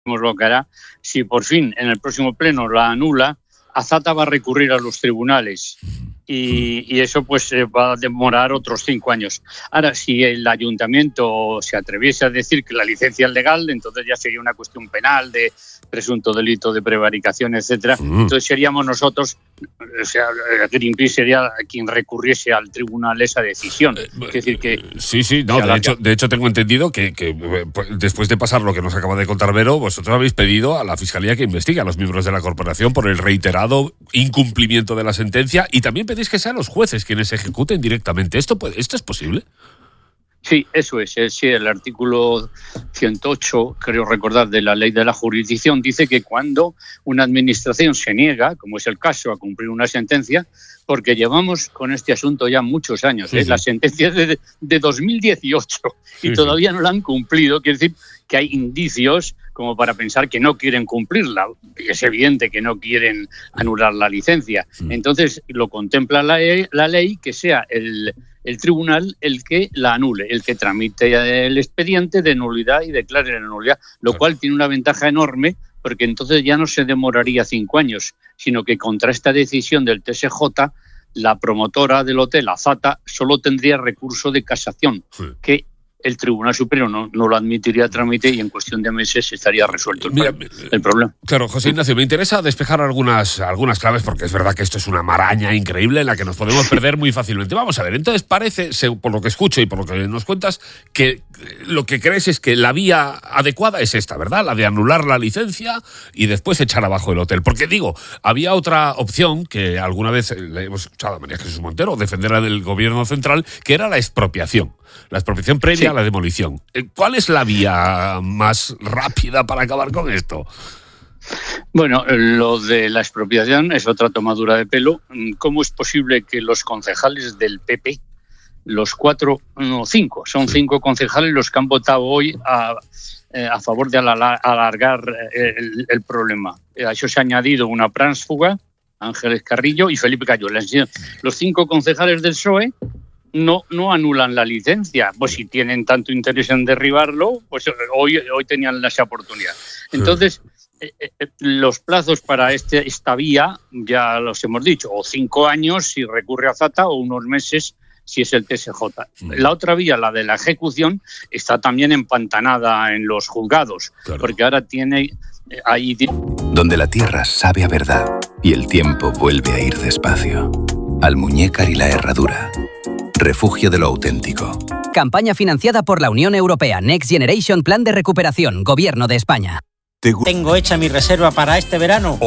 lo que hará. Si por fin en el próximo pleno la anula, Azata va a recurrir a los tribunales y eso pues va a demorar otros 5 años. Ahora, si el ayuntamiento se atreviese a decir que la licencia es legal, entonces ya sería una cuestión penal de presunto delito de prevaricación, etcétera. Entonces seríamos nosotros, o sea, Greenpeace sería quien recurriese al tribunal esa decisión. Es decir que sí, no, de hecho tengo entendido que después de pasar lo que nos acaba de contar Vero, vosotros habéis pedido a la Fiscalía que investigue a los miembros de la corporación por el reiterado incumplimiento de la sentencia, y también pedís que sean los jueces quienes ejecuten directamente. ¿Esto es posible? Sí, eso es. Sí, el artículo 108, creo recordar, de la Ley de la Jurisdicción dice que cuando una administración se niega, como es el caso, a cumplir una sentencia, porque llevamos con este asunto ya muchos años, sí. La sentencia es de 2018 y todavía no la han cumplido, quiere decir que hay indicios como para pensar que no quieren cumplirla. Es evidente que no quieren anular la licencia. Entonces, lo contempla la ley que sea el tribunal el que la anule, el que tramite el expediente de nulidad y declare la nulidad, lo cual tiene una ventaja enorme, porque entonces ya no se demoraría 5 años, sino que contra esta decisión del TSJ, la promotora del hotel, Azata, solo tendría recurso de casación, que el Tribunal Supremo no lo admitiría a trámite y en cuestión de meses estaría resuelto el problema. Claro, José Ignacio, me interesa despejar algunas claves, porque es verdad que esto es una maraña increíble en la que nos podemos perder muy fácilmente. Vamos a ver, entonces parece, por lo que escucho y por lo que nos cuentas, que lo que crees es que la vía adecuada es esta, ¿verdad? La de anular la licencia y después echar abajo el hotel. Porque digo, había otra opción que alguna vez le hemos escuchado a María Jesús Montero defender del gobierno central, que era la expropiación. La expropiación previa a la demolición. ¿Cuál es la vía más rápida para acabar con esto? Bueno, lo de la expropiación es otra tomadura de pelo. ¿Cómo es posible que los concejales del PP, son 5 concejales los que han votado hoy a favor de alargar el problema? A eso se ha añadido una pránsfuga, Ángeles Carrillo y Felipe Cayuela. Los 5 concejales del PSOE no anulan la licencia. Pues si tienen tanto interés en derribarlo, pues hoy tenían esa oportunidad. Entonces, los plazos para esta vía ya los hemos dicho, o 5 años si recurre a Azata, o unos meses si es el TSJ. La otra vía, la de la ejecución, está también empantanada en los juzgados, porque ahora tiene ahí... Donde la tierra sabe a verdad y el tiempo vuelve a ir despacio. Almuñécar y la Herradura. Refugio de lo auténtico. Campaña financiada por la Unión Europea. Next Generation Plan de Recuperación. Gobierno de España. Tengo hecha mi reserva para este verano.